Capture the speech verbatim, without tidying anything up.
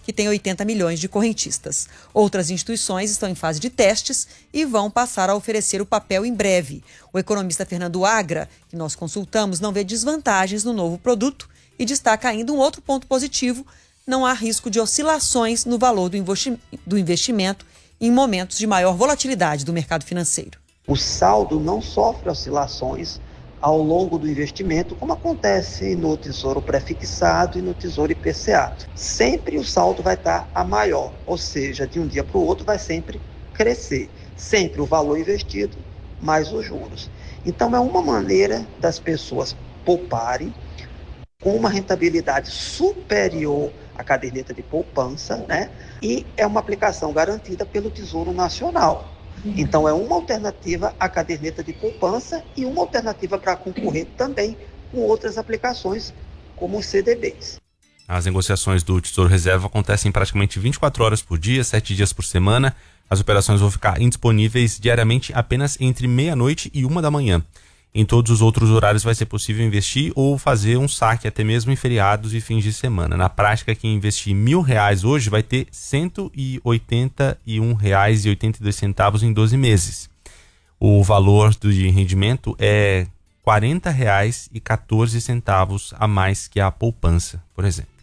que tem oitenta milhões de correntistas. Outras instituições estão em fase de testes e vão passar a oferecer o papel em breve. O economista Fernando Agra, que nós consultamos, não vê desvantagens no novo produto e destaca ainda um outro ponto positivo: não há risco de oscilações no valor do investi- do investimento em momentos de maior volatilidade do mercado financeiro. O saldo não sofre oscilações ao longo do investimento, como acontece no Tesouro Prefixado e no Tesouro I P C A. Sempre o saldo vai estar a maior, ou seja, de um dia para o outro vai sempre crescer. Sempre o valor investido mais os juros. Então é uma maneira das pessoas pouparem com uma rentabilidade superior à caderneta de poupança, né? E é uma aplicação garantida pelo Tesouro Nacional. Então é uma alternativa à caderneta de poupança e uma alternativa para concorrer também com outras aplicações, como os C D Bs. As negociações do Tesouro Reserva acontecem praticamente vinte e quatro horas por dia, sete dias por semana. As operações vão ficar indisponíveis diariamente apenas entre meia-noite e uma da manhã. Em todos os outros horários vai ser possível investir ou fazer um saque, até mesmo em feriados e fins de semana. Na prática, quem investir mil reais hoje vai ter cento e oitenta e um reais e oitenta e dois centavos em doze meses. O valor do rendimento é quarenta reais e quatorze centavos a mais que a poupança, por exemplo.